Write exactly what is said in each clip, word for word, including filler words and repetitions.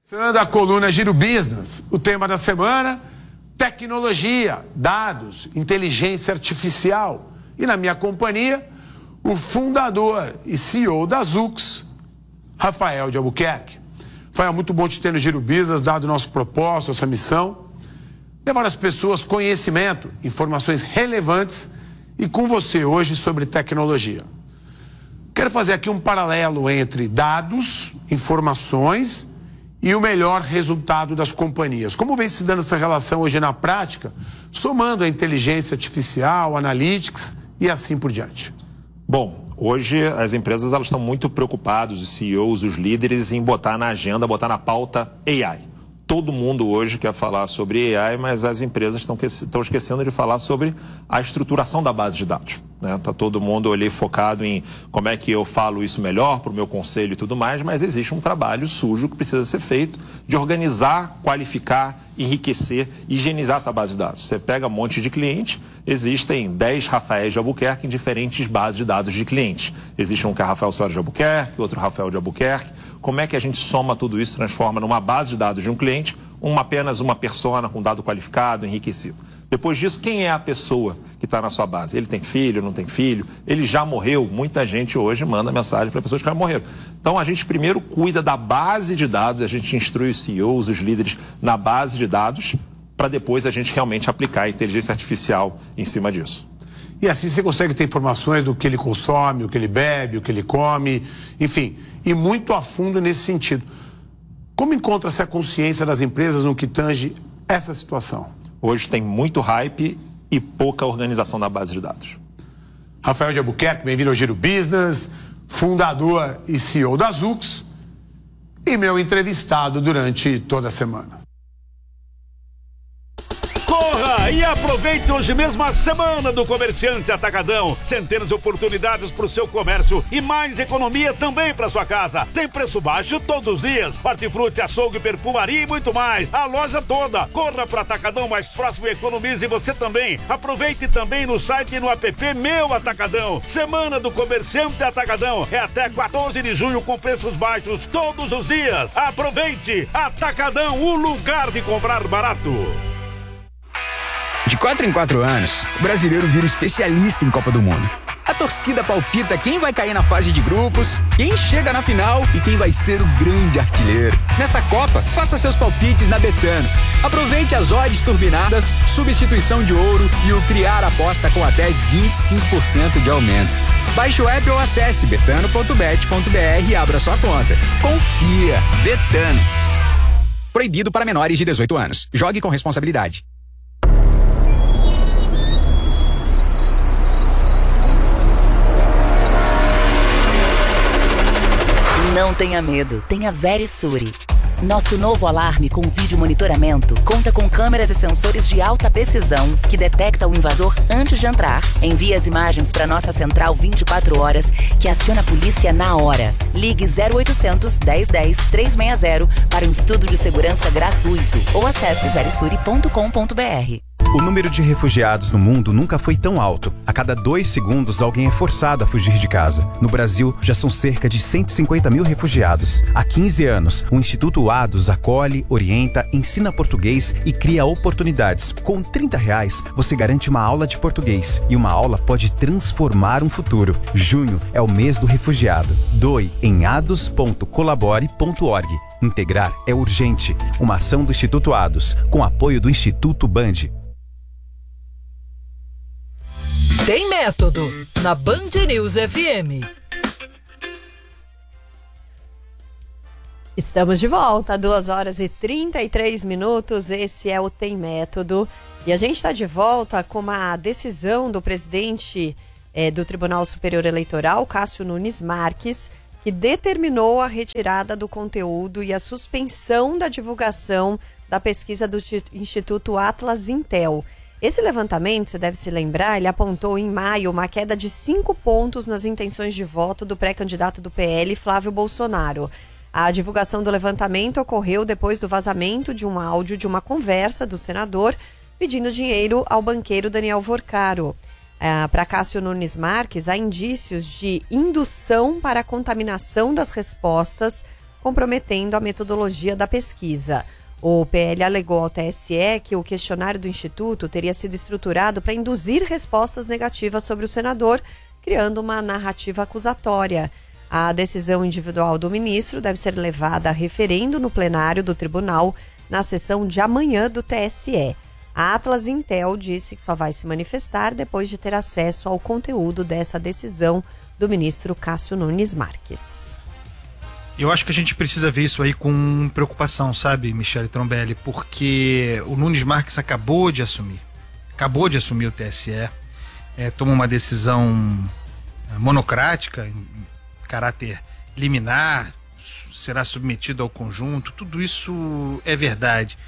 Da coluna Giro Business, o tema da semana, tecnologia, dados, inteligência artificial. E na minha companhia, o fundador e C E O da Zux, Rafael de Albuquerque. Rafael, muito bom te ter no Giro Business, dado o nosso propósito, essa missão. Levar às pessoas conhecimento, informações relevantes e com você hoje sobre tecnologia. Quero fazer aqui um paralelo entre dados, informações e o melhor resultado das companhias. Como vem se dando essa relação hoje na prática, somando a inteligência artificial, analytics e assim por diante? Bom, hoje as empresas elas estão muito preocupadas, os C E Os, os líderes, em botar na agenda, botar na pauta A I. Todo mundo hoje quer falar sobre A I, mas as empresas estão, estão esquecendo de falar sobre a estruturação da base de dados. Está, né? Todo mundo ali focado em como é que eu falo isso melhor para o meu conselho e tudo mais, mas existe um trabalho sujo que precisa ser feito de organizar, qualificar, enriquecer, higienizar essa base de dados. Você pega um monte de cliente, existem dez Rafaéis de Albuquerque em diferentes bases de dados de clientes. Existe um que é Rafael Soares de Albuquerque, outro Rafael de Albuquerque. Como é que a gente soma tudo isso, transforma numa base de dados de um cliente, uma, apenas uma persona com dado qualificado, enriquecido? Depois disso, quem é a pessoa que está na sua base? Ele tem filho, não tem filho? Ele já morreu? Muita gente hoje manda mensagem para pessoas que já morreram. Então, a gente primeiro cuida da base de dados, a gente instrui os C E Os, os líderes na base de dados, para depois a gente realmente aplicar a inteligência artificial em cima disso. E assim você consegue ter informações do que ele consome, o que ele bebe, o que ele come, enfim, e muito a fundo nesse sentido. Como encontra-se a consciência das empresas no que tange essa situação? Hoje tem muito hype e pouca organização na base de dados. Rafael de Albuquerque, bem-vindo ao Giro Business, fundador e C E O da Zux e meu entrevistado durante toda a semana. Corra e aproveite hoje mesmo a semana do Comerciante Atacadão. Centenas de oportunidades para o seu comércio e mais economia também para sua casa. Tem preço baixo todos os dias. Hortifruti, açougue, perfumaria e muito mais. A loja toda. Corra para o Atacadão mais próximo e economize você também. Aproveite também no site e no app Meu Atacadão. Semana do Comerciante Atacadão. É até quatorze de junho com preços baixos todos os dias. Aproveite. Atacadão, o lugar de comprar barato. De quatro em quatro anos, o brasileiro vira especialista em Copa do Mundo. A torcida palpita quem vai cair na fase de grupos, quem chega na final e quem vai ser o grande artilheiro. Nessa Copa, faça seus palpites na Betano. Aproveite as odds turbinadas, substituição de ouro e o Criar Aposta com até vinte e cinco por cento de aumento. Baixe o app ou acesse betano ponto bet ponto br e abra sua conta. Confia! Betano. Proibido para menores de dezoito anos. Jogue com responsabilidade. Não tenha medo, tenha Verisure. Nosso novo alarme com vídeo monitoramento conta com câmeras e sensores de alta precisão que detecta o invasor antes de entrar. Envia as imagens para nossa central vinte e quatro horas, que aciona a polícia na hora. Ligue zero oitocentos, dez, dez, trezentos e sessenta para um estudo de segurança gratuito ou acesse verisure ponto com ponto br. O número de refugiados no mundo nunca foi tão alto. A cada dois segundos, alguém é forçado a fugir de casa. No Brasil, já são cerca de cento e cinquenta mil refugiados. Há quinze anos, o Instituto Ados acolhe, orienta, ensina português e cria oportunidades. Com trinta reais, você garante uma aula de português. E uma aula pode transformar um futuro. Junho é o mês do refugiado. Doe em ados ponto colabore ponto org. Integrar é urgente. Uma ação do Instituto Ados, com apoio do Instituto Band. Tem método na Band News F M. Estamos de volta, duas horas e trinta e três minutos. Esse é o Tem Método. E a gente está de volta com uma decisão do presidente é, do Tribunal Superior Eleitoral, Cássio Nunes Marques, que determinou a retirada do conteúdo e a suspensão da divulgação da pesquisa do Instituto Atlas Intel. Esse levantamento, você deve se lembrar, ele apontou em maio uma queda de cinco pontos nas intenções de voto do pré-candidato do P L, Flávio Bolsonaro. A divulgação do levantamento ocorreu depois do vazamento de um áudio de uma conversa do senador pedindo dinheiro ao banqueiro Daniel Vorcaro. Ah, para Cássio Nunes Marques, há indícios de indução para a contaminação das respostas comprometendo a metodologia da pesquisa. O P L alegou ao T S E que o questionário do Instituto teria sido estruturado para induzir respostas negativas sobre o senador, criando uma narrativa acusatória. A decisão individual do ministro deve ser levada a referendo no plenário do tribunal na sessão de amanhã do T S E. A Atlas Intel disse que só vai se manifestar depois de ter acesso ao conteúdo dessa decisão do ministro Cássio Nunes Marques. Eu acho que a gente precisa ver isso aí com preocupação, sabe, Michele Trombelli, porque o Nunes Marques acabou de assumir, acabou de assumir o T S E, é, toma uma decisão monocrática, em caráter liminar, será submetido ao conjunto, tudo isso é verdade.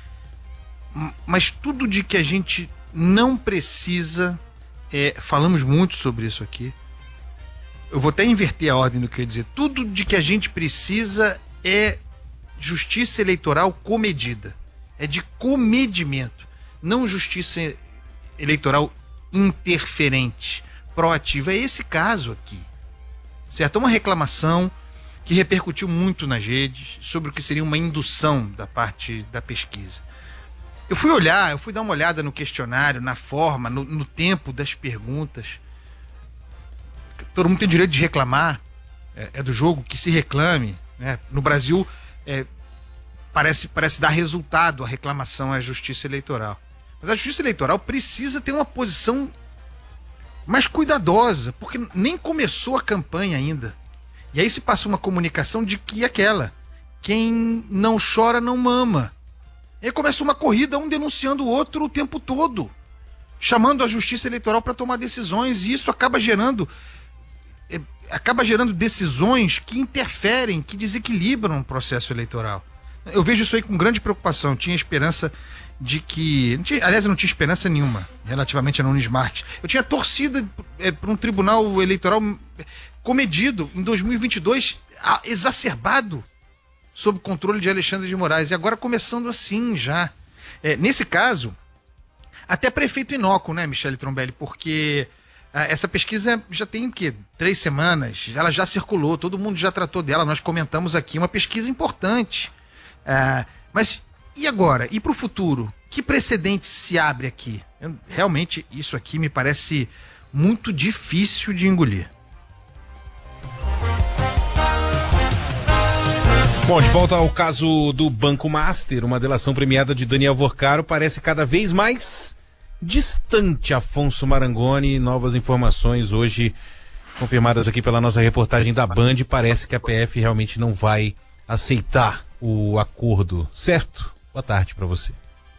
Mas tudo de que a gente não precisa, é, falamos muito sobre isso aqui, eu vou até inverter a ordem do que eu ia dizer, tudo de que a gente precisa é justiça eleitoral comedida, é de comedimento, não justiça eleitoral interferente, proativa. É esse caso aqui, certo? É uma reclamação que repercutiu muito nas redes sobre o que seria uma indução da parte da pesquisa. Eu fui olhar, eu fui dar uma olhada no questionário, na forma, no, no tempo das perguntas. Todo mundo tem direito de reclamar, é, é do jogo, que se reclame, né? No Brasil, é, parece, parece dar resultado a reclamação à justiça eleitoral. Mas a justiça eleitoral precisa ter uma posição mais cuidadosa, porque nem começou a campanha ainda. E aí se passa uma comunicação de que aquela, quem não chora não mama. E aí começa uma corrida, um denunciando o outro o tempo todo, chamando a justiça eleitoral para tomar decisões, e isso acaba gerando é, acaba gerando decisões que interferem, que desequilibram o processo eleitoral. Eu vejo isso aí com grande preocupação. Eu tinha esperança de que... Não tinha, aliás, eu não tinha esperança nenhuma relativamente a Nunes Marques. Eu tinha torcida é, para um tribunal eleitoral comedido em dois mil e vinte e dois, exacerbado, sob controle de Alexandre de Moraes, e agora começando assim já. É, nesse caso, até prefeito inócuo, né, Michele Trombelli, porque ah, essa pesquisa já tem o quê? Três semanas, ela já circulou, todo mundo já tratou dela, nós comentamos aqui, uma pesquisa importante. Ah, mas e agora? E para o futuro? Que precedente se abre aqui? Eu, realmente, isso aqui me parece muito difícil de engolir. Bom, de volta ao caso do Banco Master, uma delação premiada de Daniel Vorcaro parece cada vez mais distante. Afonso Marangoni, novas informações hoje confirmadas aqui pela nossa reportagem da Band, parece que a P F realmente não vai aceitar o acordo, certo? Boa tarde para você.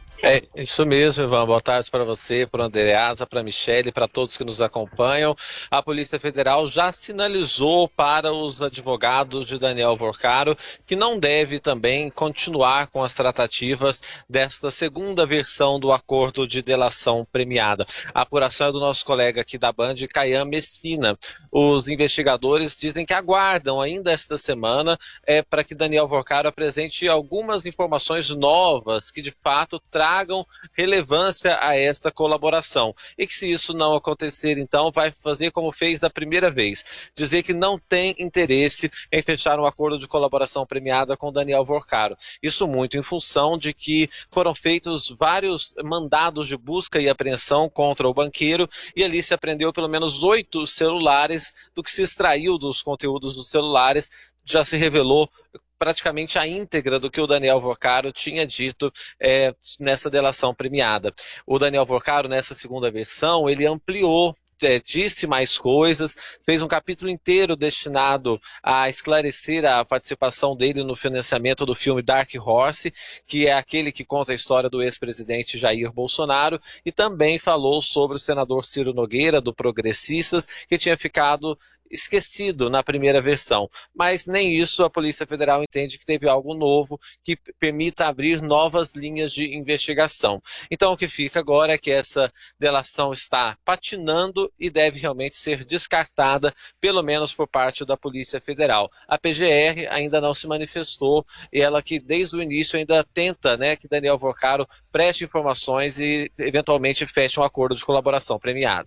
É isso mesmo, Ivan. Boa tarde para você, para o Andreasa, para a Michele, para todos que nos acompanham. A Polícia Federal já sinalizou para os advogados de Daniel Vorcaro que não deve também continuar com as tratativas desta segunda versão do acordo de delação premiada. A apuração é do nosso colega aqui da Band, Caian Messina. Os investigadores dizem que aguardam ainda esta semana é, para que Daniel Vorcaro apresente algumas informações novas que de fato tragam tragam relevância a esta colaboração. E que se isso não acontecer, então, vai fazer como fez da primeira vez, dizer que não tem interesse em fechar um acordo de colaboração premiada com Daniel Vorcaro. Isso muito em função de que foram feitos vários mandados de busca e apreensão contra o banqueiro, e ali se apreendeu pelo menos oito celulares. Do que se extraiu dos conteúdos dos celulares, já se revelou praticamente a íntegra do que o Daniel Vorcaro tinha dito é, nessa delação premiada. O Daniel Vorcaro, nessa segunda versão, ele ampliou, é, disse mais coisas, fez um capítulo inteiro destinado a esclarecer a participação dele no financiamento do filme Dark Horse, que é aquele que conta a história do ex-presidente Jair Bolsonaro, e também falou sobre o senador Ciro Nogueira, do Progressistas, que tinha ficado esquecido na primeira versão, mas nem isso a Polícia Federal entende que teve algo novo que permita abrir novas linhas de investigação. Então o que fica agora é que essa delação está patinando e deve realmente ser descartada, pelo menos por parte da Polícia Federal. A P G R ainda não se manifestou, e ela que desde o início ainda tenta, né, que Daniel Vorcaro preste informações e eventualmente feche um acordo de colaboração premiado.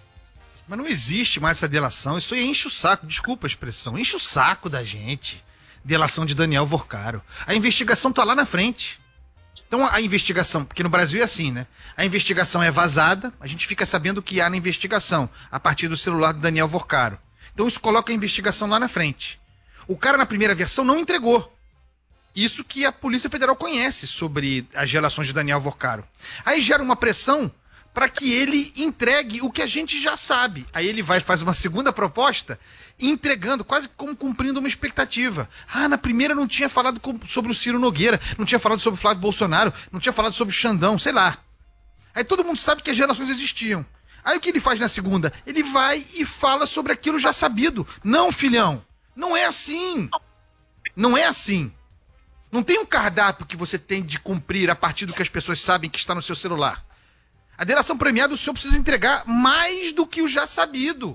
Mas não existe mais essa delação, isso aí enche o saco, desculpa a expressão, enche o saco da gente. Delação de Daniel Vorcaro. A investigação tá lá na frente. Então a investigação, porque no Brasil é assim, né? A investigação é vazada, a gente fica sabendo o que há na investigação, a partir do celular do Daniel Vorcaro. Então isso coloca a investigação lá na frente. O cara na primeira versão não entregou. Isso que a Polícia Federal conhece sobre as relações de Daniel Vorcaro. Aí gera uma pressão para que ele entregue o que a gente já sabe. Aí ele vai e faz uma segunda proposta, entregando, quase como cumprindo uma expectativa. Ah, na primeira não tinha falado com, sobre o Ciro Nogueira, não tinha falado sobre o Flávio Bolsonaro, não tinha falado sobre o Xandão, sei lá. Aí todo mundo sabe que as relações existiam. Aí o que ele faz na segunda? Ele vai e fala sobre aquilo já sabido. Não, filhão, não é assim. Não é assim. Não tem um cardápio que você tem de cumprir a partir do que as pessoas sabem que está no seu celular. A delação premiada, o senhor precisa entregar mais do que o já sabido.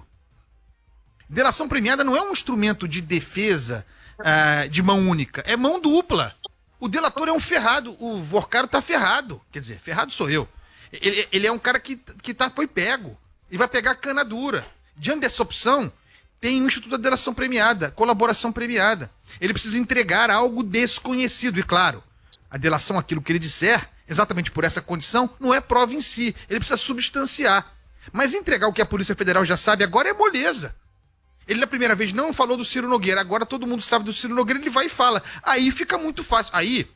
Delação premiada não é um instrumento de defesa uh, de mão única, é mão dupla. O delator é um ferrado, o Vorcaro tá ferrado. Quer dizer, ferrado sou eu. Ele, ele é um cara que, que tá, foi pego. Ele vai pegar a cana dura. Diante dessa opção, tem o Instituto da Delação Premiada, colaboração premiada. Ele precisa entregar algo desconhecido. E claro, a delação, aquilo que ele disser, exatamente por essa condição, não é prova em si. Ele precisa substanciar. Mas entregar o que a Polícia Federal já sabe agora é moleza. Ele na primeira vez não falou do Ciro Nogueira, agora todo mundo sabe do Ciro Nogueira, ele vai e fala. Aí fica muito fácil. Aí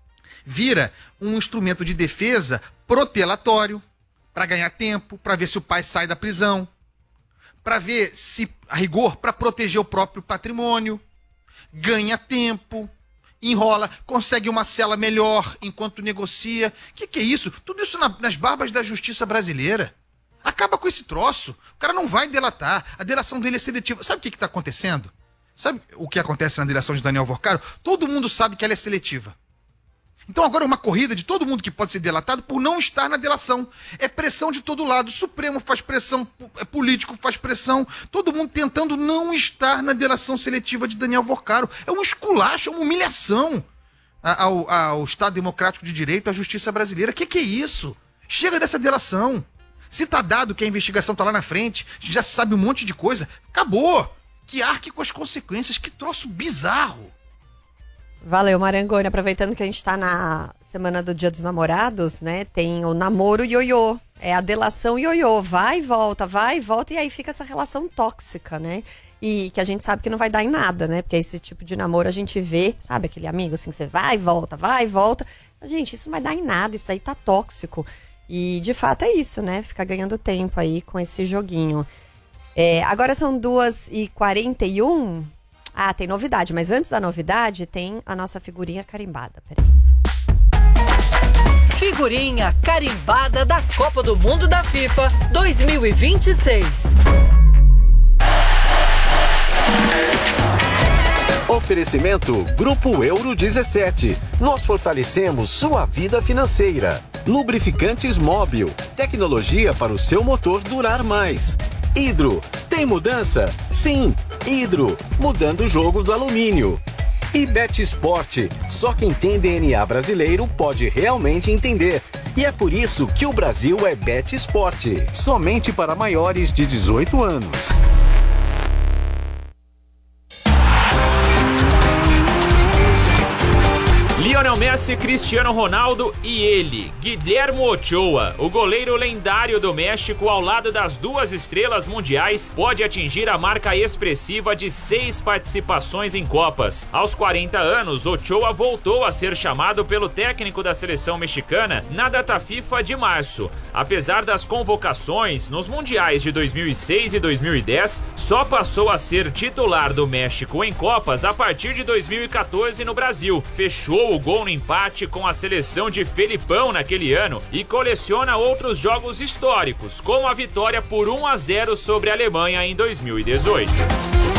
vira um instrumento de defesa protelatório, para ganhar tempo, para ver se o pai sai da prisão, para ver se, a rigor, para proteger o próprio patrimônio, ganha tempo, enrola, consegue uma cela melhor enquanto negocia. O que, que é isso? Tudo isso na, nas barbas da justiça brasileira. Acaba com esse troço. O cara não vai delatar. A delação dele é seletiva. Sabe o que está acontecendo? Sabe o que acontece na delação de Daniel Vorcaro? Todo mundo sabe que ela é seletiva. Então agora é uma corrida de todo mundo que pode ser delatado por não estar na delação. É pressão de todo lado. O Supremo faz pressão, é político faz pressão. Todo mundo tentando não estar na delação seletiva de Daniel Vorcaro. É um esculacho, é uma humilhação ao, ao Estado Democrático de Direito, à justiça brasileira. O que, que é isso? Chega dessa delação. Se tá dado que a investigação tá lá na frente, já se sabe um monte de coisa, acabou. Que arque com as consequências, que troço bizarro. Valeu, Marangoni. Aproveitando que a gente tá na semana do Dia dos Namorados, né? Tem o namoro ioiô. É a delação ioiô. Vai e volta, vai e volta. E aí fica essa relação tóxica, né? E que a gente sabe que não vai dar em nada, né? Porque esse tipo de namoro a gente vê, sabe? Aquele amigo assim, que você vai e volta, vai e volta. Gente, isso não vai dar em nada. Isso aí tá tóxico. E de fato é isso, né? Ficar ganhando tempo aí com esse joguinho. É, agora são duas e quarenta e um. Ah, tem novidade, mas antes da novidade tem a nossa figurinha carimbada. Peraí. Figurinha carimbada da Copa do Mundo da FIFA dois mil e vinte e seis. Oferecimento Grupo Euro dezessete. Nós fortalecemos sua vida financeira. Lubrificantes Móbil. Tecnologia para o seu motor durar mais. Hidro. Tem mudança? Sim. Hidro. Mudando o jogo do alumínio. E Bet Sport. Só quem tem D N A brasileiro pode realmente entender. E é por isso que o Brasil é Bet Sport. Somente para maiores de dezoito anos. Lionel Messi, Cristiano Ronaldo e ele, Guillermo Ochoa, o goleiro lendário do México, ao lado das duas estrelas mundiais, pode atingir a marca expressiva de seis participações em Copas. Aos quarenta anos, Ochoa voltou a ser chamado pelo técnico da seleção mexicana na data FIFA de março. Apesar das convocações nos mundiais de dois mil e seis e dois mil e dez, só passou a ser titular do México em Copas a partir de dois mil e quatorze no Brasil. Fechou o gol no empate com a seleção de Felipão naquele ano e coleciona outros jogos históricos, como a vitória por um a zero sobre a Alemanha em dois mil e dezoito.